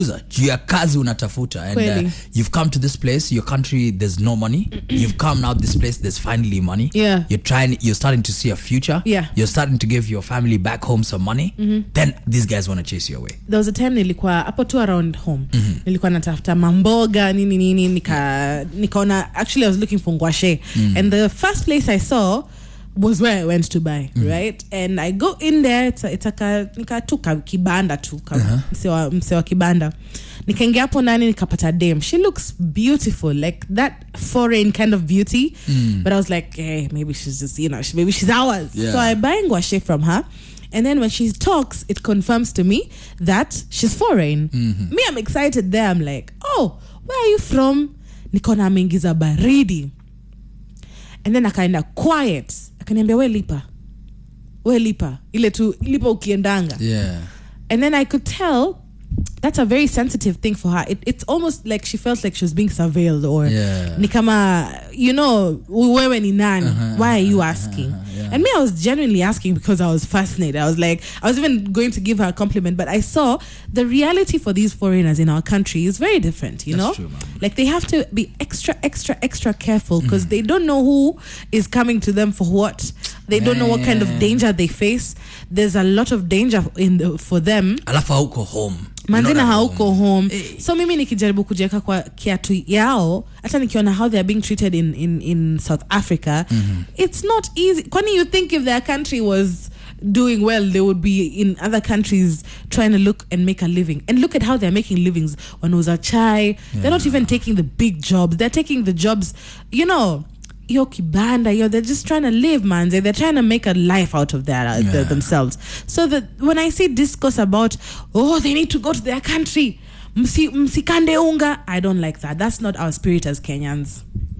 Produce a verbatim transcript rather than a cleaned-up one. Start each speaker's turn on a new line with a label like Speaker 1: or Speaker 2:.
Speaker 1: juu ya kazi unatafuta and uh, you've come to this place, your country there's no money. You've come now this place, there's finally money.
Speaker 2: Yeah.
Speaker 1: You're trying, you're starting to see a future.
Speaker 2: Yeah.
Speaker 1: You're starting to give your family back home some money. Mm-hmm. Then these guys want to chase you away.
Speaker 2: There was a time nilikuwa hapo tu around home. Mm-hmm. Nilikuwa natafuta mamboga nini nini nika nikaona, actually I was looking for ngwashe. Mm-hmm. And the first place I saw was where I went to buy, mm-hmm. right? And I go in there, it's a, it's a ka, nika tu ka, kibanda tu ka, uh-huh. msewa, msewa kibanda. Nikaingia hapo nani nikapata dem. She looks beautiful, like that foreign kind of beauty. Mm. But I was like, hey, maybe she's just, you know, she, maybe she's ours. Yeah. So I buy ngwashe from her. And then when she talks, it confirms to me that she's foreign. Mm-hmm. Me, I'm excited there. I'm like, oh, where are you from? Nikona ameingiza baridi. And then akaenda quiet. Akaniambia we lipa. We lipa. Ile tu lipa ukiendanga.
Speaker 1: Yeah.
Speaker 2: And then I could tell that's a very sensitive thing for her. It, it's almost like she felt like she was being surveilled or
Speaker 1: yeah.
Speaker 2: nikama, you know, wewe ni nani? Uh-huh, why are you asking? Uh-huh, yeah. And me, I was genuinely asking because I was fascinated. I was like, I was even going to give her a compliment, but I saw the reality for these foreigners in our country is very different, you
Speaker 1: that's
Speaker 2: know?
Speaker 1: True,
Speaker 2: like they have to be extra, extra, extra careful because mm. they don't know who is coming to them for what. They don't know what kind of danger they face. There's a lot of danger in the, for them.
Speaker 1: Alafu hauko home.
Speaker 2: Manzina hauko home. Hey. So mimi nikijaribu kujeka kwa kiatu yao, hata nikiona how they are being treated in, in, in South Africa, mm-hmm. it's not easy. Kwani you think if their country was doing well, they would be in other countries trying to look and make a living. And look at how they're making livings. Wanuza chai. Yeah. They're not even taking the big jobs. They're taking the jobs, you know, yo kibanda, yo, they're just trying to live, man. They're, they're trying to make a life out of that uh, yeah. the, themselves. So that when I see discourse about, oh, they need to go to their country, msi, msikande unga, I don't like that. That's not our spirit as Kenyans.